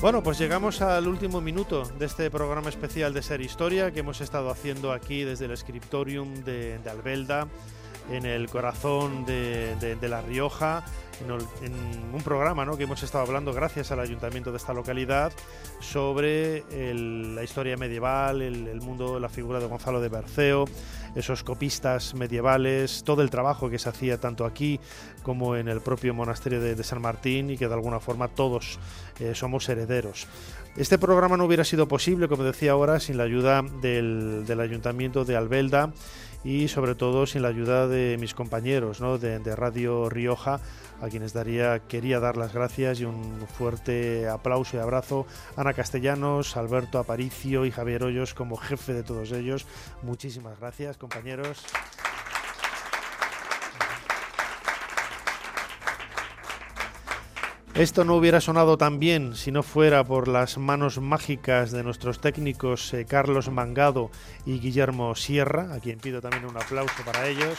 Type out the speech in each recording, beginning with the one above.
Bueno, pues llegamos al último minuto de este programa especial de Ser Historia que hemos estado haciendo aquí desde el Scriptorium de Albelda, en el corazón de La Rioja, en un programa, ¿no?, que hemos estado hablando gracias al ayuntamiento de esta localidad sobre la historia medieval, el mundo, la figura de Gonzalo de Berceo, esos copistas medievales, todo el trabajo que se hacía tanto aquí como en el propio monasterio de San Martín, y que de alguna forma todos somos herederos. Este programa no hubiera sido posible, como decía ahora, sin la ayuda del ayuntamiento de Albelda y sobre todo sin la ayuda de mis compañeros, ¿no?, de Radio Rioja, a quienes quería dar las gracias y un fuerte aplauso y abrazo. Ana Castellanos, Alberto Aparicio y Javier Hoyos como jefe de todos ellos. Muchísimas gracias, compañeros. Esto no hubiera sonado tan bien si no fuera por las manos mágicas de nuestros técnicos Carlos Mangado y Guillermo Sierra, a quien pido también un aplauso para ellos.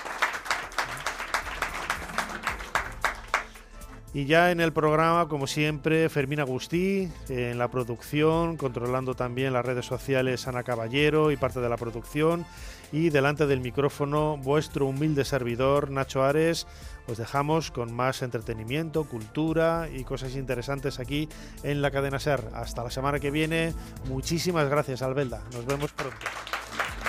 Y ya en el programa, como siempre, Fermín Agustí en la producción, controlando también las redes sociales Ana Caballero y parte de la producción, y delante del micrófono vuestro humilde servidor Nacho Ares. Os dejamos con más entretenimiento, cultura y cosas interesantes aquí en la cadena SER. Hasta la semana que viene. Muchísimas gracias, Albelda. Nos vemos pronto.